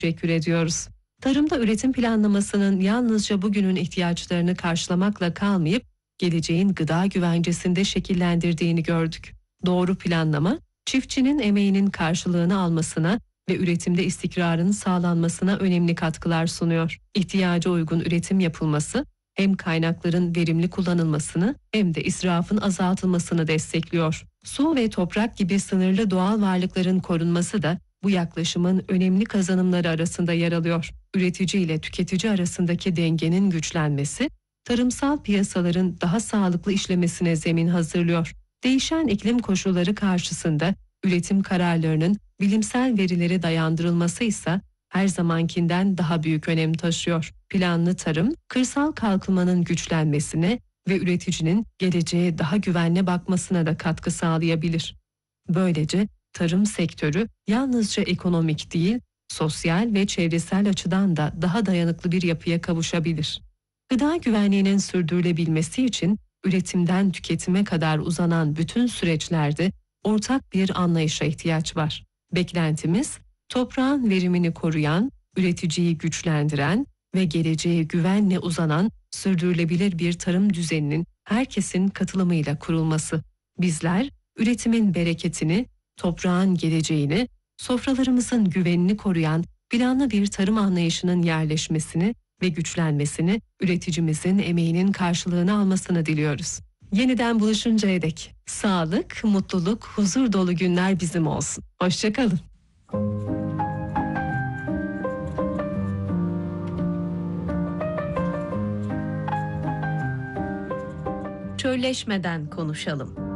Teşekkür ediyoruz. Tarımda üretim planlamasının yalnızca bugünün ihtiyaçlarını karşılamakla kalmayıp geleceğin gıda güvencesinde şekillendirdiğini gördük. Doğru planlama, çiftçinin emeğinin karşılığını almasına ve üretimde istikrarın sağlanmasına önemli katkılar sunuyor. İhtiyaca uygun üretim yapılması, hem kaynakların verimli kullanılmasını hem de israfın azaltılmasını destekliyor. Su ve toprak gibi sınırlı doğal varlıkların korunması da bu yaklaşımın önemli kazanımları arasında yer alıyor. Üretici ile tüketici arasındaki dengenin güçlenmesi, tarımsal piyasaların daha sağlıklı işlemesine zemin hazırlıyor. Değişen iklim koşulları karşısında üretim kararlarının bilimsel verilere dayandırılması ise her zamankinden daha büyük önem taşıyor. Planlı tarım, kırsal kalkınmanın güçlenmesine ve üreticinin geleceğe daha güvenli bakmasına da katkı sağlayabilir. Böylece tarım sektörü yalnızca ekonomik değil, sosyal ve çevresel açıdan da daha dayanıklı bir yapıya kavuşabilir. Gıda güvenliğinin sürdürülebilmesi için üretimden tüketime kadar uzanan bütün süreçlerde ortak bir anlayışa ihtiyaç var. Beklentimiz, toprağın verimini koruyan, üreticiyi güçlendiren ve geleceğe güvenle uzanan sürdürülebilir bir tarım düzeninin herkesin katılımıyla kurulması. Bizler üretimin bereketini, toprağın geleceğini, sofralarımızın güvenini koruyan planlı bir tarım anlayışının yerleşmesini ve güçlenmesini, üreticimizin emeğinin karşılığını almasını diliyoruz. Yeniden buluşuncaya dek sağlık, mutluluk, huzur dolu günler bizim olsun. Hoşça kalın. Çölleşmeden konuşalım.